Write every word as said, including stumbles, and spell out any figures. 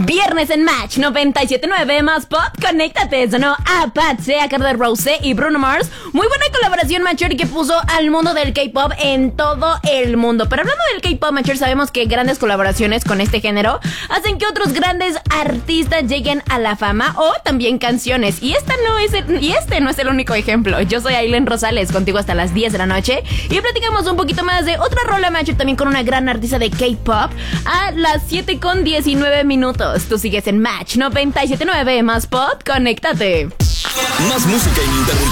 Viernes en Match noventa y siete punto nueve más pop, conéctate. Sonó Apache a cargo de Rosé y Bruno Mars. Muy buena colaboración, Macher, que puso al mundo del K-pop en todo el mundo. Pero hablando del K-pop, Macher, sabemos que grandes colaboraciones con este género hacen que otros grandes artistas lleguen a la fama o también canciones. Y esta no es el, y este no es el único ejemplo. Yo soy Aileen Rosales, contigo hasta las diez de la noche y platicamos un poquito más de otra rola, Macher, también con una gran artista de K-pop a las siete con diecinueve minutos. Tú sigues en Match noventa y siete punto nueve más pop, conéctate. Más música ininterrumpida.